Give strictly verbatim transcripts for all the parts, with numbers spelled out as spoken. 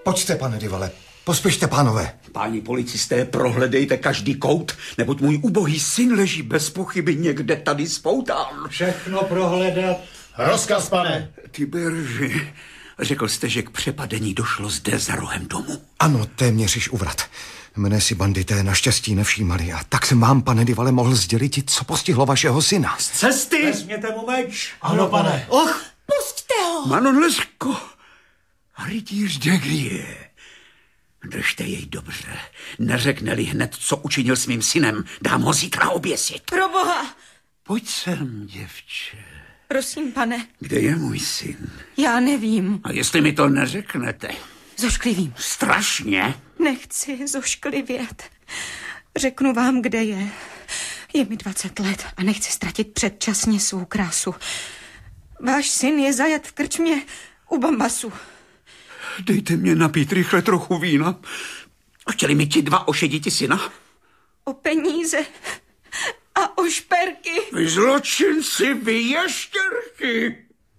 Pojďte, pane Divale, pospěšte, pánové. Páni policisté, prohledejte každý kout, neboť můj ubohý syn leží bez pochyby někde tady spoután. Všechno prohledat. Rozkaz, pane. Tiberži, řekl jste, že k přepadení došlo zde za rohem domu. Ano, téměř již uvrat. Mne si bandité naštěstí nevšímali a tak jsem vám, pane Divale, mohl sdělit, co postihlo vašeho syna. Z cesty! Vezměte mu meč. Ano, pane. Och, pusťte ho! Manon Lescaut, rytíř de Grieux. Držte jej dobře. Neřekne-li hned, co učinil s mým synem, dám ho zítra oběsit. Proboha! Pojď sem, děvče. Prosím, pane. Kde je můj syn? Já nevím. A jestli mi to neřeknete? Zošklivím. Strašně? Nechci zošklivět. Řeknu vám, kde je. Je mi dvacet let a nechci ztratit předčasně svou krásu. Váš syn je zajat v krčmě u Bambasu. Dejte mě napít rychle trochu vína. Chtěli mi ti dva ošediti syna? O peníze a o šperky. Vy zločinci, vy ještěrky.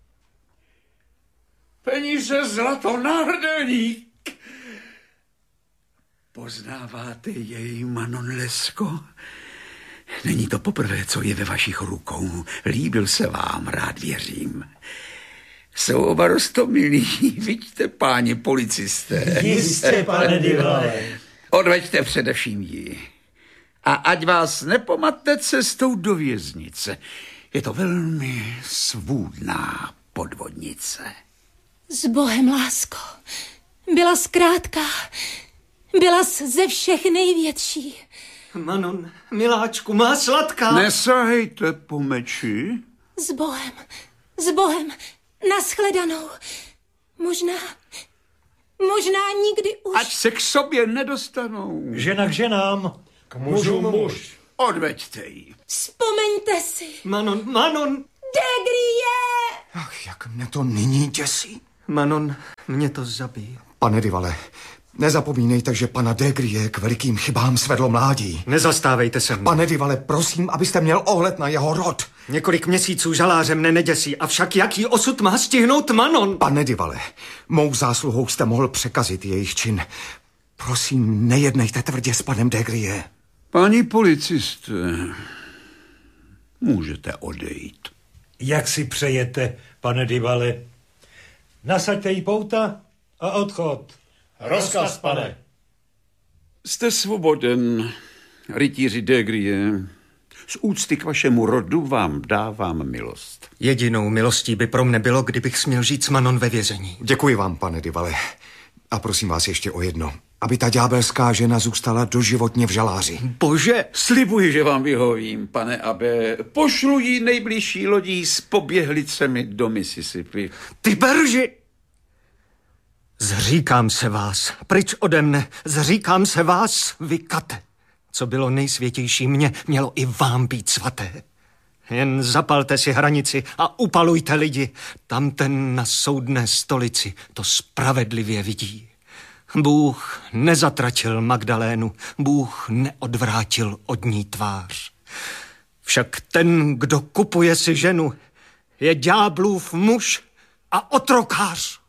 Peníze, zlato, náhrdelník. Poznáváte jej, Manon Lescaut? Není to poprvé, co je ve vašich rukou. Líbil se vám, rád věřím. Jsou oba roztomilí, vidíte, páni policisté. Jistě, pane Divale. Odveďte především ji. A ať vás nepomatne cestou do věznice. Je to velmi svůdná podvodnice. S Bohem, lásko. Byla zkrátka. Byla ze všech největší. Manon, miláčku, má sladká. Nesahejte po meči. S Bohem. S Bohem. Nashledanou. Možná, možná nikdy už... Ať se k sobě nedostanou. Žena k ženám. K mužu muž. Odveďte ji. Vzpomeňte si. Manon, Manon. De Grieux! Ach, jak mě to nyní děsí. Manon, mě to zabíjí. Pane Divale, nezapomínejte, že pana de Grieux k velikým chybám svedlo mládí. Nezastávejte se mnou. Pane Divale, prosím, abyste měl ohled na jeho rod. Několik měsíců žaláře mne neděsí, avšak jaký osud má stihnout Manon? Pane Divale, mou zásluhou jste mohl překazit jejich čin. Prosím, nejednejte tvrdě s panem de Grieux. Páni policisté, můžete odejít. Jak si přejete, pane Divale? Nasaďte jí pouta a odchod. Rozkaz, pane. Jste svoboden, rytíři de Grieux. Z úcty k vašemu rodu vám dávám milost. Jedinou milostí by pro mne bylo, kdybych směl žít s Manon ve vězení. Děkuji vám, pane Divale. A prosím vás ještě o jedno. Aby ta ďábelská žena zůstala doživotně v žaláři. Bože! Slibuji, že vám vyhovím, pane abe. Pošlu jí nejbližší lodí s poběhlicemi do Mississippi. Tiberži! Zříkám se vás, pryč ode mne, zříkám se vás, vy kate. Co bylo nejsvětější mně, mělo i vám být svaté. Jen zapalte si hranici a upalujte lidi. Tam ten na soudné stolici to spravedlivě vidí. Bůh nezatratil Magdalénu, Bůh neodvrátil od ní tvář. Však ten, kdo kupuje si ženu, je ďáblův muž a otrokář.